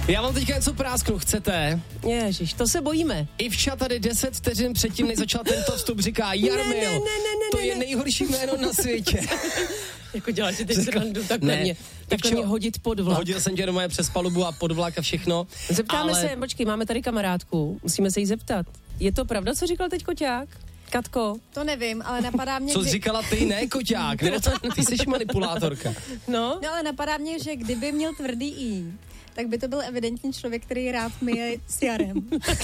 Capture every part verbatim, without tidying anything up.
Já vám teďka něco prásknu, chcete? Ježiš, to se bojíme. Ivča tady deset vteřin předtím, než začal tento vstup, říká Jarmil, ne, ne, ne, ne, to ne, je ne. nejhorší jméno na světě. Jako děláš si teď srandu, takhle Ne. mě, takhle Ivčo, mě hodit pod vlak. Hodil jsem tě doma přes palubu a pod vlak a všechno. Zeptáme ale... se, počkej, máme tady kamarádku, musíme se jí zeptat. Je to pravda, co říkal teď Koťák? Katko? To nevím, ale napadá mě... Co kdy... jsi říkala ty, ne Koťák, nebo ty jsi manipulátorka. No? No ale napadá mě, že kdyby měl tvrdý i, tak by to byl evidentní člověk, který rád myje s Jarem.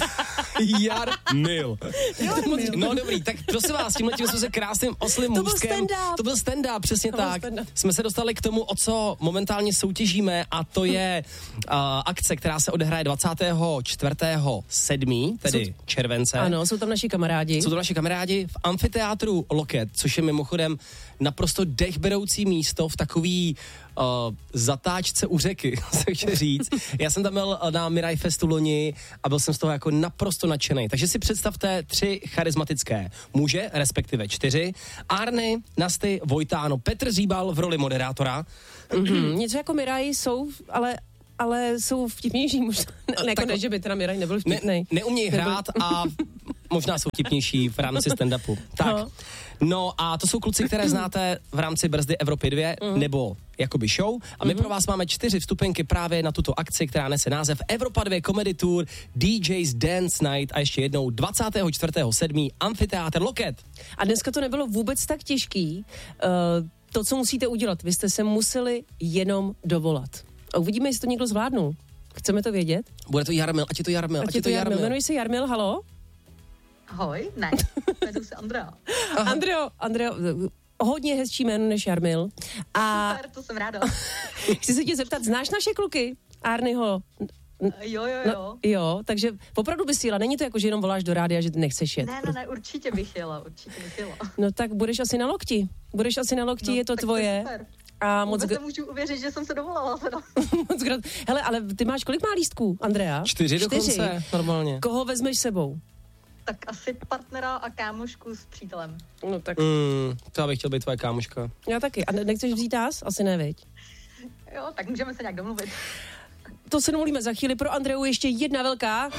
Jarmil. Jarmil. No dobrý, tak prosím vás, tímhle tím jsme se krásným oslým To byl můstkem. stand-up. To byl stand-up, přesně To byl tak. stand-up. Jsme se dostali k tomu, o co momentálně soutěžíme, a to je uh, akce, která se odehraje dvacátého čtvrtého sedmého tedy Jsou- července. Ano, jsou tam naši kamarádi. Jsou to naši kamarádi v amfiteátru Loket, což je mimochodem naprosto dechberoucí místo v takový uh, zatáčce u řeky, se chci říct. Já jsem tam byl na Mirai Festu loni a byl jsem z toho jako naprosto nadšenej. Takže si představte tři charismatické muže, respektive čtyři. Arny, Nasty, Vojtáno, Petr Zíbal v roli moderátora. Mm-hmm. Něco jako Miraj jsou, ale ale jsou vtipnější možná. Ne, jako ne, že by teda Miraj nebyl Ne, vtipnej. neumějí hrát a možná jsou vtipnější v rámci stand-upu. Tak. No. No a to jsou kluci, které znáte v rámci Brzdy Evropy dva, mm. nebo jakoby show. A my mm. pro vás máme čtyři vstupenky právě na tuto akci, která nese název Evropa dva Comedy Tour D J's Dance Night a ještě jednou dvacátého čtvrtého sedmého Amfiteátr Loket. A dneska to nebylo vůbec tak těžký. Uh, to, co musíte udělat, vy jste se museli jenom dovolat. A uvidíme, jestli to někdo zvládnul. Chceme to vědět? Bude to Jarmil, ať je to Jarmil, ať, Ať je to Jarmil. Jmenuji se Jarmil, halo? Ahoj, ne, jmenuji se Andrea. Andreo, Andreo, hodně hezčí jméno než Jarmil. A Super, to jsem ráda. chci se tě zeptat, znáš naše kluky? Arnyho? Jo, jo, No, jo. jo, takže opravdu bys jela. Není to jako, že jenom voláš do rádia, že nechceš jet. Ne, ne, ne, určitě bych jela, určitě bych jela. No tak budeš asi na lokti. Budeš asi na lokti, No, je to tak tvoje. To je super. A moc, Vůbec gr- nemůžu uvěřit, že jsem se dovolala teda. moc grat- Hele, ale ty máš kolik má lístků, Andrea? Čtyři dokonce, normálně. Koho vezmeš sebou? Tak asi partnera a kámošku s přítelem. No tak Mm, to já bych chtěl být tvoje kámoška. já taky. A ne- nechceš vzít nás? Asi ne, viď? Jo, tak můžeme se nějak domluvit. To se domluvíme za chvíli. Pro Andreu ještě jedna velká.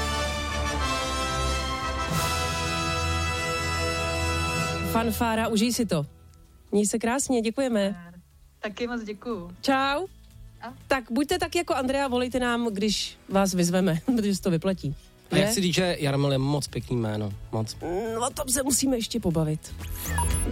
Fanfára, užij si to. Měj se krásně, děkujeme. Taky moc děkuju. Čau. A? Tak buďte tak jako Andrea, volejte nám, když vás vyzveme, protože se to vyplatí. A já chci říct, že Jarmil je moc pěkný jméno, moc. No, o tom se musíme ještě pobavit.